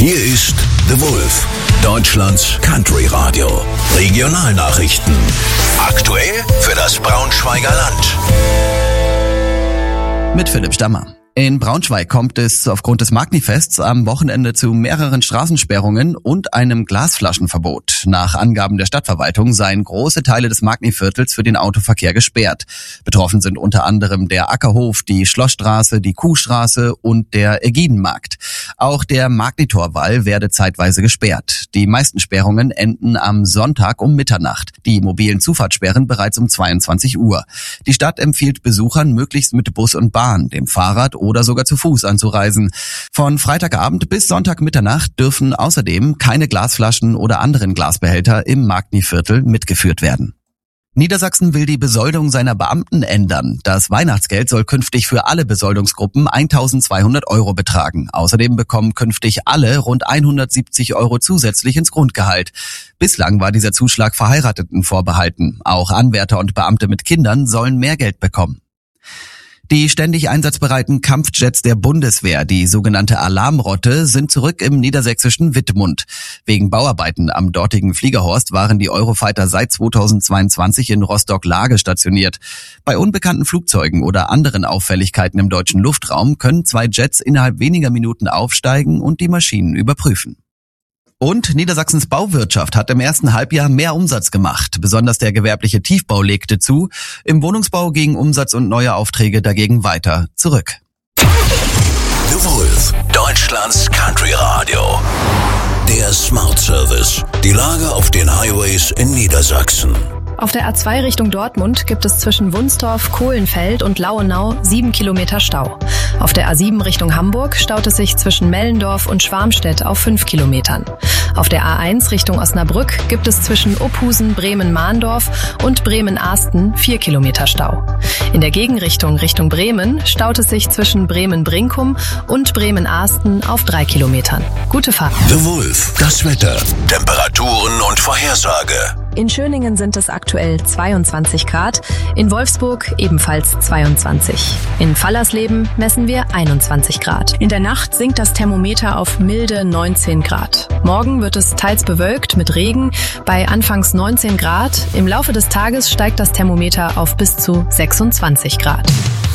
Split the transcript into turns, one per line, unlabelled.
Hier ist The Wolf, Deutschlands Country Radio. Regionalnachrichten. Aktuell für das Braunschweiger Land.
Mit Philipp Stammer. In Braunschweig kommt es aufgrund des Magni-Fests am Wochenende zu mehreren Straßensperrungen und einem Glasflaschenverbot. Nach Angaben der Stadtverwaltung seien große Teile des Magni-Viertels für den Autoverkehr gesperrt. Betroffen sind unter anderem der Ackerhof, die Schlossstraße, die Kuhstraße und der Ägidenmarkt. Auch der Magni-Torwall werde zeitweise gesperrt. Die meisten Sperrungen enden am Sonntag um Mitternacht. Die mobilen Zufahrtssperren bereits um 22 Uhr. Die Stadt empfiehlt Besuchern, möglichst mit Bus und Bahn, dem Fahrrad oder sogar zu Fuß anzureisen. Von Freitagabend bis Sonntag dürfen außerdem keine Glasflaschen oder anderen Glasbehälter im Magni-Viertel mitgeführt werden. Niedersachsen will die Besoldung seiner Beamten ändern. Das Weihnachtsgeld soll künftig für alle Besoldungsgruppen 1.200 € betragen. Außerdem bekommen künftig alle rund 170 € zusätzlich ins Grundgehalt. Bislang war dieser Zuschlag Verheirateten vorbehalten. Auch Anwärter und Beamte mit Kindern sollen mehr Geld bekommen. Die ständig einsatzbereiten Kampfjets der Bundeswehr, die sogenannte Alarmrotte, sind zurück im niedersächsischen Wittmund. Wegen Bauarbeiten am dortigen Fliegerhorst waren die Eurofighter seit 2022 in Rostock-Lage stationiert. Bei unbekannten Flugzeugen oder anderen Auffälligkeiten im deutschen Luftraum können 2 Jets innerhalb weniger Minuten aufsteigen und die Maschinen überprüfen. Und Niedersachsens Bauwirtschaft hat im ersten Halbjahr mehr Umsatz gemacht. Besonders der gewerbliche Tiefbau legte zu. Im Wohnungsbau gingen Umsatz und neue Aufträge dagegen weiter zurück.
The Wolf, Deutschlands Country Radio. Der Smart Service. Die Lage auf den Highways in Niedersachsen.
Auf der A2 Richtung Dortmund gibt es zwischen Wunstorf, Kohlenfeld und Lauenau 7 Kilometer Stau. Auf der A7 Richtung Hamburg staut es sich zwischen Mellendorf und Schwarmstedt auf 5 Kilometern. Auf der A1 Richtung Osnabrück gibt es zwischen Uphusen, Bremen-Mahndorf und Bremen-Ahsten 4 Kilometer Stau. In der Gegenrichtung Richtung Bremen staut es sich zwischen Bremen-Brinkum und Bremen-Ahsten auf 3 Kilometern. Gute Fahrt.
The Wolf, das Wetter, Temperaturen und Vorhersage.
In Schöningen sind es aktuell 22 Grad, in Wolfsburg ebenfalls 22. In Fallersleben messen wir 21 Grad. In der Nacht sinkt das Thermometer auf milde 19 Grad. Morgen wird es teils bewölkt mit Regen bei anfangs 19 Grad. Im Laufe des Tages steigt das Thermometer auf bis zu 26 Grad.